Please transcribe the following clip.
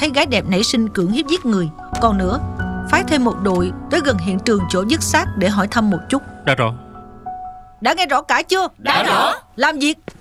thấy gái đẹp nảy sinh cưỡng hiếp giết người. Còn nữa, phái thêm một đội tới gần hiện trường chỗ vứt xác để hỏi thăm một chút. Đã rõ. Đã nghe rõ cả chưa? Đã rõ. Làm việc.